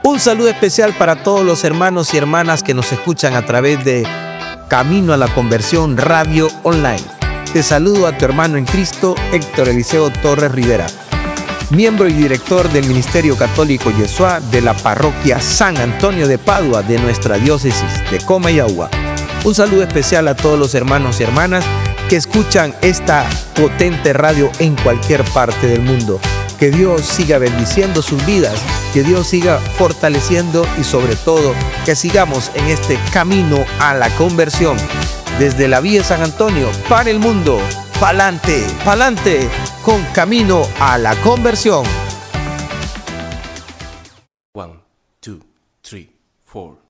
Un saludo especial para todos los hermanos y hermanas que nos escuchan a través de Camino a la Conversión Radio Online. Te saludo a tu hermano en Cristo, Héctor Eliseo Torres Rivera, miembro y director del Ministerio Católico Yeshua de la Parroquia San Antonio de Padua de nuestra diócesis de Comayagua. Un saludo especial a todos los hermanos y hermanas que escuchan esta potente radio en cualquier parte del mundo. Que Dios siga bendiciendo sus vidas, que Dios siga fortaleciendo y sobre todo que sigamos en este camino a la conversión desde la Vía San Antonio para el mundo. Pa'lante, pa'lante, con Camino a la Conversión. 1, 2, 3, 4